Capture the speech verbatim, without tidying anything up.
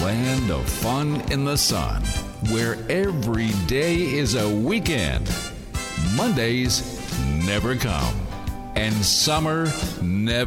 land of fun in the sun, where every day is a weekend. Mondays never come, and summer never